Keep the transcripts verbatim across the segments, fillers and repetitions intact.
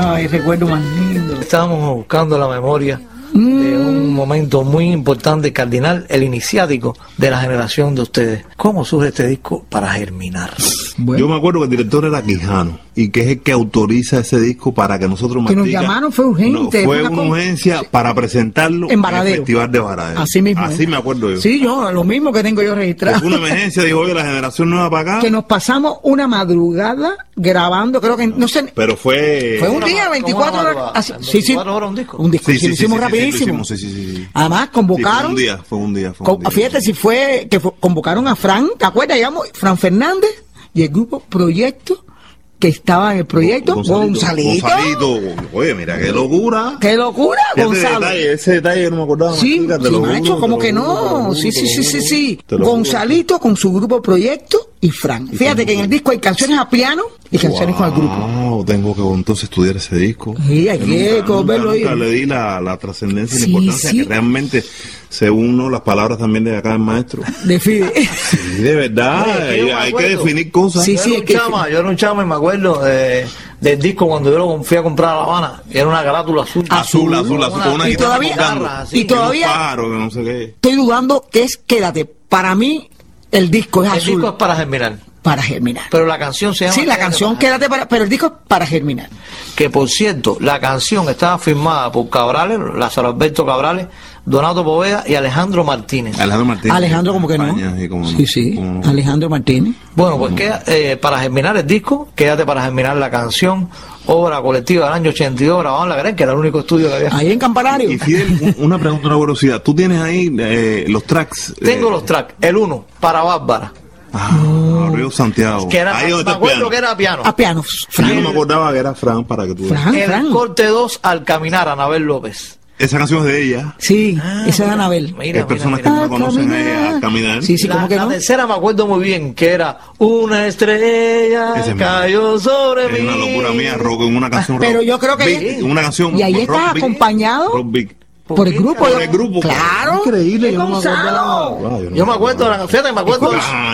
Ay, recuerdo más lindo. Estábamos buscando la memoria mm. de un momento muy importante, cardinal, el iniciático de la generación de ustedes. ¿Cómo surge este disco Para Germinar? Bueno. Yo me acuerdo que el director era Quijano, y que es el que autoriza ese disco para que nosotros que nos llamaron, fue urgente. No, fue una, una urgencia sí. para presentarlo en, en el Festival de Varadero. Así mismo. Así me acuerdo yo. Sí, yo, lo mismo que tengo yo registrado. Fue una emergencia, dijo, oye, la generación nueva para acá. Que nos pasamos una madrugada grabando, creo que, no sé. Pero fue... Fue un día, veinticuatro horas. Así, sí, sí. horas un disco. Un disco, sí, sí, sí, lo hicimos sí, rapidísimo. Sí, sí, sí, sí. Además, convocaron... Sí, fue un día, fue un día. Fue un día. Fíjate si fue, que fue, convocaron a Fran, ¿te acuerdas? Digamos, Fran Fernández y el grupo Proyecto, que estaba en el proyecto, Gonzalito. Gonzalito. Oye, mira, qué locura. Qué locura, Gonzalo. Detalle, ese detalle no me acordaba. Sí, más, sí, macho, como que no. Sí, sí, sí, sí, sí. Gonzalito con su grupo Proyecto y Fran. Fíjate que en el disco hay canciones a piano y canciones con el grupo. Wow, tengo que entonces estudiar ese disco. Sí, hay que verlo ahí. Nunca le di la, la trascendencia y la importancia sí. que realmente, según uno, las palabras también de acá el maestro. Define. Sí, de verdad, hay, hay que definir cosas. Sí, sí, yo, era que... chama, yo era un chama y me acuerdo de, del disco cuando yo lo fui a comprar a La Habana. Era una carátula azul. Azul, azul, azul, con una y todavía, guitarra, y todavía paro, que no sé qué. Estoy dudando que es Quédate. Para mí, el disco es el azul. El disco es Para Germinar. Para Germinar. Pero la canción se llama... Sí, la canción Quédate para... Pero el disco es Para Germinar. Que, por cierto, la canción estaba firmada por Cabrales, Lázaro Alberto Cabrales, Donato Poveda y Alejandro Martínez. Alejandro Martínez. Alejandro, como que no. España, como sí, sí. Como... Alejandro Martínez. Bueno, pues queda, eh, Para Germinar el disco, Quédate Para Germinar la canción, obra colectiva del año ochenta y dos, grabado en La Gran, que era el único estudio que había. Ahí en Campanario. Y Fidel, una pregunta, una curiosidad. ¿Tú tienes ahí eh, los tracks? Tengo eh... los tracks. El uno, Para Bárbara. Ah, no. Río Santiago. Que era, ahí me acuerdo piano. que era piano. A piano. Fran. Yo no me acordaba que era Fran para que tú Fran, el Fran. corte dos, Al Caminar, Anabel López. Esa canción es de ella. Sí, ah, esa es de Anabel. Mira, Hay personas mira, mira. que no conocen a ella, Al Caminar. Sí, sí, la, como que la no. tercera me acuerdo muy bien, que era Una estrella Ese cayó sobre es mí. Es una locura mía, rock, en una canción Pero rock. yo creo que... Big, una canción y ahí rock estás big, acompañado... Rock big. Por el grupo. Por el grupo. Claro. Increíble. Yo no me acordaba. Wow, yo, no yo me acuerdo de la canción, me acuerdo.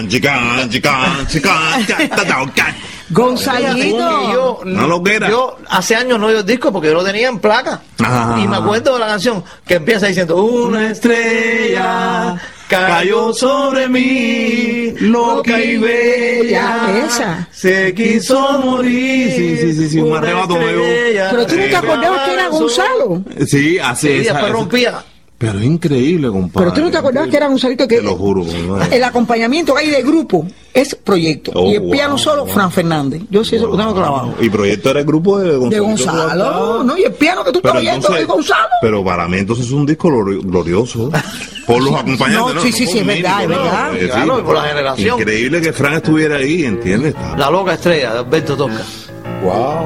Gonzalito. Yo, no lo que era. Yo hace años no oí el disco porque yo lo tenía en placa. Ah. Y me acuerdo de la canción que empieza diciendo Una estrella cayó sobre mí, loca y bella. Esa. Se quiso morir. Sí, sí, sí, sí, un arrebato nuevo. Pero tú no te acordabas que era Gonzalo. Sí, así sí, es. después rompía. Pero es increíble, compadre. Pero tú no te acordabas que era Gonzalito, que te lo juro. ¿No? El acompañamiento que hay de grupo es Proyecto. Oh, y el piano wow, solo, wow. Fran Fernández. Yo sí, eso lo tengo clavado. Y Proyecto era el grupo de Gonzalo. De Gonzalo, ¿no? Y el piano que tú pero estás oyendo es Gonzalo. Pero para mí entonces es un disco glorioso. Por los acompañantes. No, sí, sí, no, sí, es verdad, es verdad. Eh, Claro, sí, y por la generación. Increíble que Fran estuviera ahí, ¿entiendes? La loca estrella de Alberto Tosca. Wow.